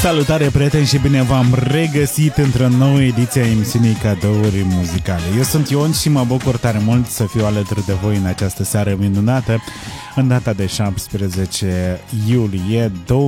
Salutare, prieteni, și bine v-am regăsit într-o nouă ediție a emisiunii Cadouri Muzicale. Eu sunt Ion și mă bucur tare mult să fiu alături de voi în această seară minunată, în data de 17 iulie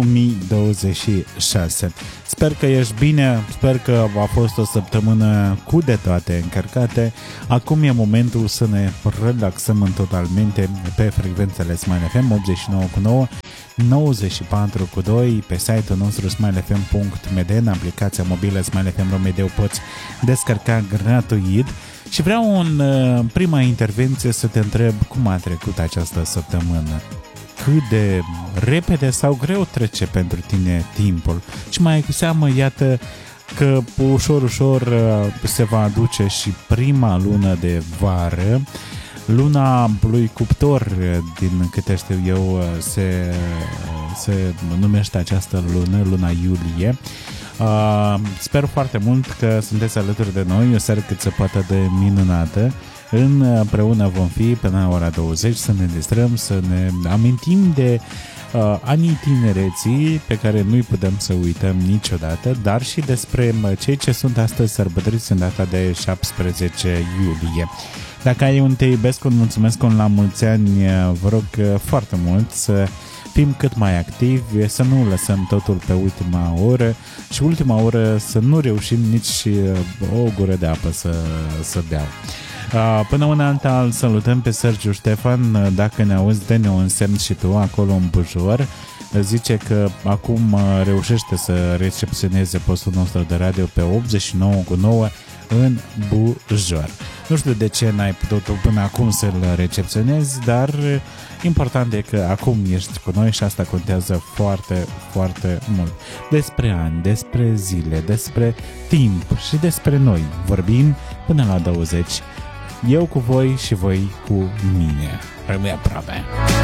2026. Sper că ești bine, sper că a fost o săptămână cu de toate încărcate. Acum e momentul să ne relaxăm în totalmente pe frecvențele Smile FM 89.9, 94.2, pe site-ul nostru smilefm.md, în aplicația mobilă Smile FM Romeo poți descărca gratuit. Și vreau în prima intervenție să te întreb cum a trecut această săptămână. Cât de repede sau greu trece pentru tine timpul? Și mai cu seamă, iată că ușor se va aduce și prima lună de vară. Luna lui Cuptor, din câte știu eu, se numește această lună, luna iulie. Sper foarte mult că sunteți alături de noi, o seară cât se poate de minunată. Împreună vom fi până la ora 20 să ne distrăm, să ne amintim de anii tinereții pe care nu-i putem să uităm niciodată, dar și despre cei ce sunt astăzi sărbătoriți în data de 17 iulie. Dacă ai un te iubesc, un mulțumesc, un la mulți ani, vă rog foarte mult să fim cât mai activi, să nu lăsăm totul pe ultima oră și ultima oră să nu reușim nici o gură de apă să beau. Până una alta îl salutăm pe Sergiu Ștefan, dacă ne auzi, dă-ne un semn și tu acolo în Bujor. Zice că acum reușește să recepționeze postul nostru de radio pe 89.9 în Bujor. Nu știu de ce n-ai putut până acum să-l recepționezi, dar important e că acum ești cu noi și asta contează foarte, foarte mult. Despre ani, despre zile, despre timp și despre noi vorbim până la 20. Eu cu voi și voi cu mine. Rămâi aproape.